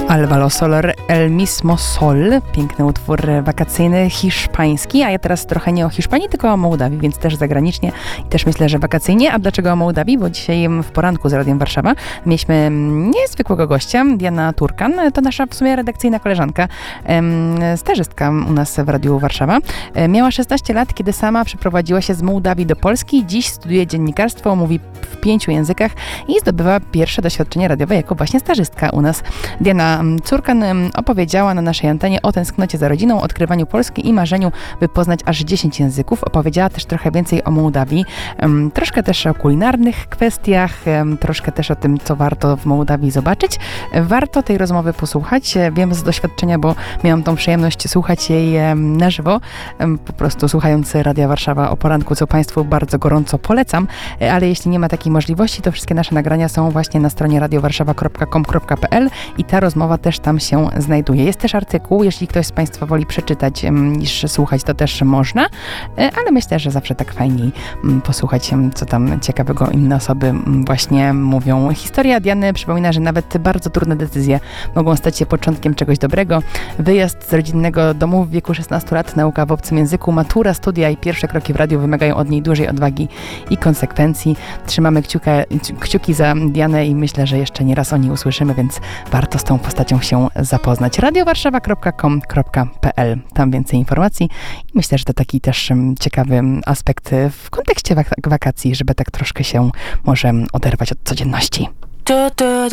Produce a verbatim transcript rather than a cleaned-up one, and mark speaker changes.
Speaker 1: Alvaro Soler, El Mismo Sol, piękny utwór wakacyjny, hiszpański, a ja teraz trochę nie o Hiszpanii, tylko o Mołdawii, więc też zagranicznie i też myślę, że wakacyjnie. A dlaczego o Mołdawii? Bo dzisiaj w poranku z Radiem Warszawa mieliśmy niezwykłego gościa, Diana Turkan, to nasza w sumie redakcyjna koleżanka, stażystka u nas w Radiu Warszawa. Miała szesnaście lat, kiedy sama przeprowadziła się z Mołdawii do Polski, dziś studiuje dziennikarstwo, mówi w pięciu językach i zdobywa pierwsze doświadczenie radiowe jako właśnie stażystka u nas. Diana Turkan opowiedziała na naszej antenie o tęsknocie za rodziną, odkrywaniu Polski i marzeniu, by poznać aż dziesięć języków. Opowiedziała też trochę więcej o Mołdawii, um, troszkę też o kulinarnych kwestiach, um, troszkę też o tym, co warto w Mołdawii zobaczyć. Warto tej rozmowy posłuchać. Wiem z doświadczenia, bo miałam tą przyjemność słuchać jej um, na żywo, um, po prostu słuchając Radia Warszawa o poranku, co Państwu bardzo gorąco polecam, ale jeśli nie ma takiej możliwości, to wszystkie nasze nagrania są właśnie na stronie radiowarszawa kropka com kropka p l i ta rozmowa też tam się znajduje. Jest też artykuł, jeśli ktoś z Państwa woli przeczytać niż słuchać, to też można, ale myślę, że zawsze tak fajniej posłuchać, co tam ciekawego inne osoby właśnie mówią. Historia Diany przypomina, że nawet bardzo trudne decyzje mogą stać się początkiem czegoś dobrego. Wyjazd z rodzinnego domu w wieku szesnastu lat, nauka w obcym języku, matura, studia i pierwsze kroki w radiu wymagają od niej dużej odwagi i konsekwencji. Trzymamy kciuka, kciuki za Dianę i myślę, że jeszcze nie raz o niej usłyszymy, więc warto z tą postacią się zapoznać. radiowarszawa kropka com kropka p l. Tam więcej informacji i myślę, że to taki też ciekawy aspekt w kontekście wak- wakacji, żeby tak troszkę się może oderwać od codzienności.